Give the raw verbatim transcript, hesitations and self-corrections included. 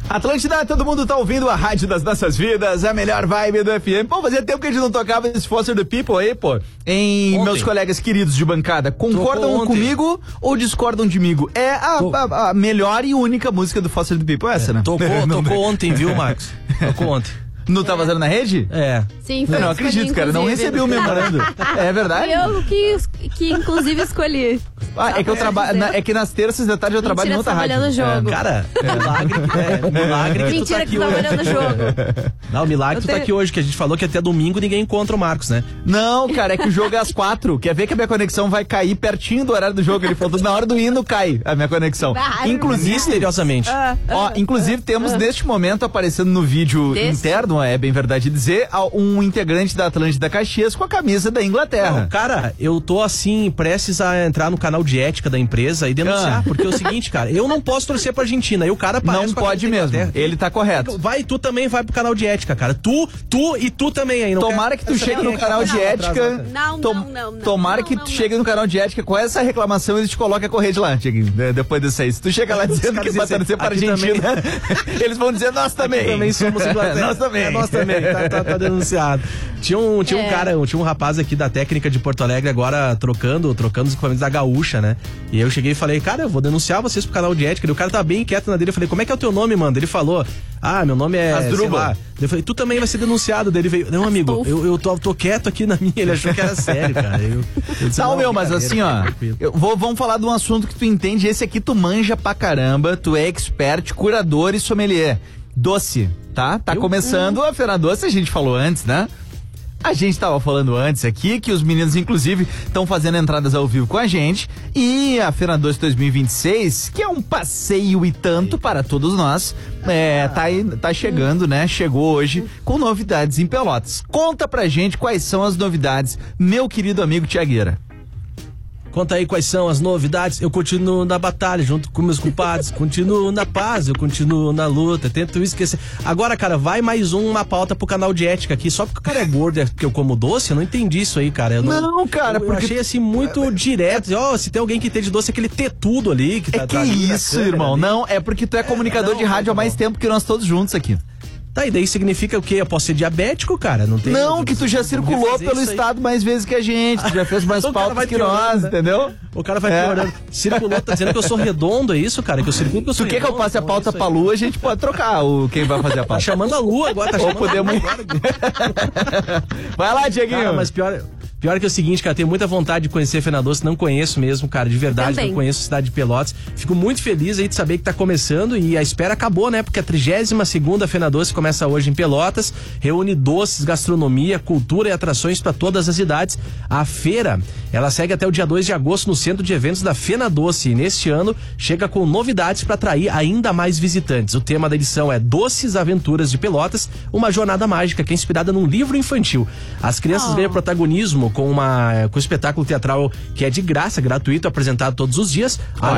Atlântida, todo mundo tá ouvindo a rádio das nossas vidas, a melhor vibe do F M. Pô, fazia tempo que a gente não tocava esse Foster the People aí, pô. Em ontem. Meus colegas queridos de bancada, concordam comigo ou discordam de mim? É a, a, a melhor e única música do Foster the People, essa, é, né? Tocou, tocou ontem, viu, Marcos? Tocou ontem. Não tá vazando na rede? É. Sim, foi. Eu não acredito, cara. Não recebi o memorando. É verdade? Eu que, que inclusive escolhi. Ah, é que eu trabalho. É que nas terças da tarde eu Mentira, trabalho em outra rádio. No jogo. É, cara, é milagre, é, milagre que Mentira tu tá aqui que tu tá olhando o jogo. Não, milagre eu que tu tenho... tá aqui hoje, que a gente falou que até domingo ninguém encontra o Marcos, né? Não, cara, é que o jogo é às quatro. Quer ver que a minha conexão vai cair pertinho do horário do jogo? Ele falou, na hora do hino cai a minha conexão. Inclusive, misteriosamente. Ah, ah, ó, inclusive temos ah, neste momento aparecendo no vídeo Desse? interno, é bem verdade dizer, um integrante da Atlântida Caxias com a camisa da Inglaterra. Não, cara, eu tô assim, prestes a entrar no canal de ética da empresa e denunciar, ah. porque é o seguinte, cara, eu não posso torcer pra Argentina, e o cara aparece não pode mesmo, ele tá correto. Vai, tu também vai pro canal de ética, cara, tu, tu e tu também aí. Não tomara quer... que tu essa chegue no canal de ética, não, não, não, não, tomara não, que não, tu não, chegue no canal de ética com essa reclamação e eles te coloquem a correr de lá, Tiaguinho, depois disso aí. Se tu chega lá dizendo que vai torcer pra Argentina, eles vão dizer, nós também. Aqui também somos Inglaterra. Nós também. É, nós também, tá, tá, tá denunciado. Tinha um, tinha é. um cara, tinha um rapaz aqui da técnica de Porto Alegre agora trocando, trocando os equipamentos da Gaúcha, né? E aí eu cheguei e falei, cara, eu vou denunciar vocês pro canal de ética. E o cara tá bem quieto na dele. Eu falei, como é que é o teu nome, mano? Ele falou, ah, meu nome é, sei lá. Eu falei, tu também vai ser denunciado. Daí ele veio, não, amigo, eu, eu tô, tô quieto aqui na minha. Ele achou que era sério, cara. Eu, eu disse, não, meu, mas assim, ó, eu vou, vamos falar de um assunto que tu entende. Esse aqui tu manja pra caramba, tu é expert, curador e sommelier. Doce, tá? Tá eu, começando eu... a Feira Doce, a gente falou antes, né? A gente estava falando antes aqui que os meninos, inclusive, estão fazendo entradas ao vivo com a gente. E a Feira Doce dois mil e vinte e seis, que é um passeio e tanto para todos nós, é, tá, aí, tá chegando, né? Chegou hoje com novidades em Pelotas. Conta pra gente quais são as novidades, meu querido amigo Tiagueira. Conta aí quais são as novidades. Eu continuo na batalha junto com meus culpados. Continuo na paz, eu continuo na luta. Tento esquecer. Agora, cara, vai mais uma pauta pro canal de ética aqui. Só porque o cara é gordo, é porque eu como doce, eu não entendi isso aí, cara. Eu não, não, cara, eu, porque... eu achei assim muito é, direto. Ó, oh, se tem alguém que tem de doce, aquele ter tudo ali. Que é tá, que tá isso, irmão. Ali. Não, é porque tu é comunicador é, não, de rádio há mais tempo que nós todos juntos aqui. Tá, e daí significa o quê? Eu posso ser diabético, cara? Não tem. Não, que tu já circulou pelo estado mais vezes que a gente, tu já fez mais pautas que nós, né? Entendeu? O cara vai piorando. É. Circulou, tá dizendo que eu sou redondo, é isso, cara? Que eu circulo que eu sou Tu quer redondo, que eu passe a pauta pra Lua, a gente pode trocar o quem vai fazer a pauta. Tá chamando a Lua agora, tá chamando Ou podemos... a Lua agora. Vai lá, Tiaguinho. Cara, mas pior... Pior que é o seguinte, cara, tenho muita vontade de conhecer Fena Doce, não conheço mesmo, cara, de verdade, Também. não conheço a cidade de Pelotas. Fico muito feliz aí de saber que tá começando e a espera acabou, né? Porque a trigésima segunda Fena Doce começa hoje em Pelotas, reúne doces, gastronomia, cultura e atrações para todas as idades. A feira, ela segue até o dia dois de agosto no centro de eventos da Fena Doce e neste ano chega com novidades para atrair ainda mais visitantes. O tema da edição é Doces Aventuras de Pelotas, uma jornada mágica que é inspirada num livro infantil. As crianças oh. ganham protagonismo com uma com um espetáculo teatral que é de graça, gratuito, apresentado todos os dias. Ah,